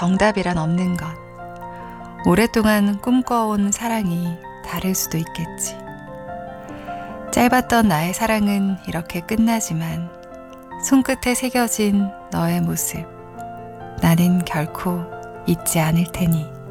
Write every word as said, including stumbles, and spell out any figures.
정답이란 없는 것. 오랫동안 꿈꿔온 사랑이 다를 수도 있겠지. 짧았던 나의 사랑은 이렇게 끝나지만 손끝에 새겨진 너의 모습, 나는 결코 잊지 않을 테니.